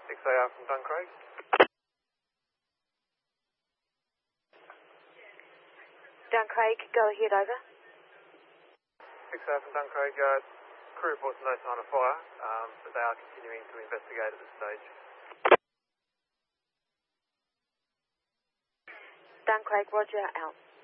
6AR from Duncraig. Duncraig, go ahead, over. 6AR from Duncraig, crew reports no sign of fire, but they are continuing to investigate at this stage. Duncraig, roger, out.